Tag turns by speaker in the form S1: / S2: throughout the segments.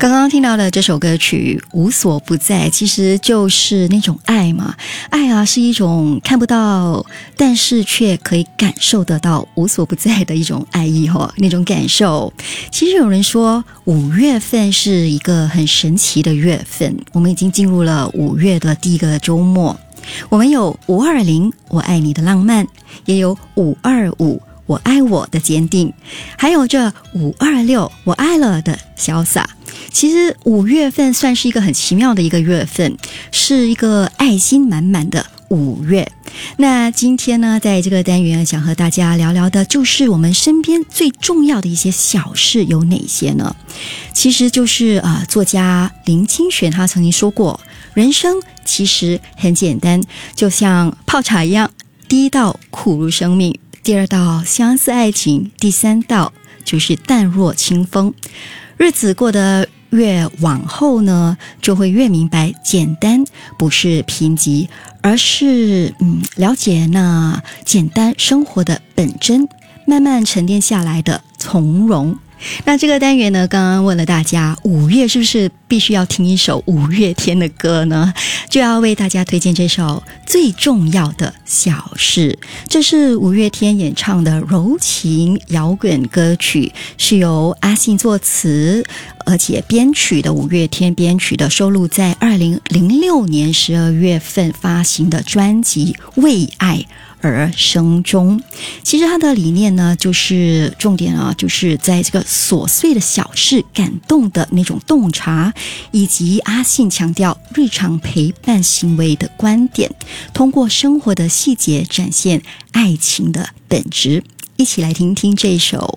S1: 刚刚听到的这首歌曲《无所不在》，其实就是那种爱嘛。爱啊，是一种看不到，但是却可以感受得到无所不在的一种爱意那种感受。其实有人说5月份是一个很神奇的月份，我们已经进入了5月的第一个周末。我们有520我爱你的浪漫，也有525我爱我的坚定，还有这526我爱了的潇洒。其实5月份算是一个很奇妙的一个月份，是一个爱心满满的5月。那今天呢，在这个单元想和大家聊聊的就是我们身边最重要的一些小事有哪些呢？其实就是作家林清玄他曾经说过，人生其实很简单，就像泡茶一样，第一道苦如生命，第二道相似爱情，第三道就是淡若清风。日子过得越往后呢，就会越明白，简单不是贫瘠，而是了解那简单生活的本真，慢慢沉淀下来的从容。那这个单元呢，刚刚问了大家5月是不是必须要听一首5月天的歌呢？就要为大家推荐这首最重要的小事。这是5月天演唱的柔情摇滚歌曲，是由阿信作词而且编曲的，5月天编曲的，收录在2006年12月份发行的专辑《为爱而生》中。其实他的理念呢，就是重点就是在这个琐碎的小事感动的那种洞察，以及阿信强调日常陪伴行为的观点，通过生活的细节展现爱情的本质。一起来听听这首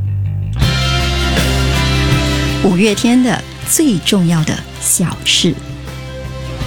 S1: 5月天的最重要的小事。